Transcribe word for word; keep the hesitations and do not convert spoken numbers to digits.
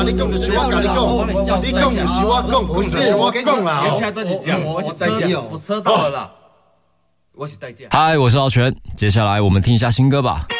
你讲就是我跟你讲，你讲不是我讲，不是我讲啦。 接下来都是这样，我是代驾，我车到了啦，我是代驾。 嗨，我是敖全，接下来我们听一下新歌吧。